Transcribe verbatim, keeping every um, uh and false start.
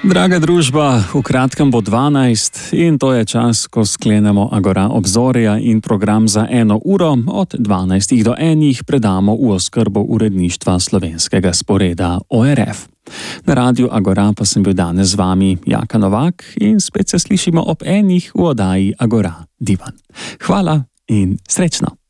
Draga družba, v kratkem bo dvanajst in to je čas, ko sklenemo Agora obzorja in program za eno uro od dvanajstih do enih predamo v oskrbo uredništva slovenskega sporeda O R F. Na Radiu Agora pa sem bil danes z vami Jaka Novak in spet se slišimo ob enih v oddaji Agora Divan. Hvala in srečno!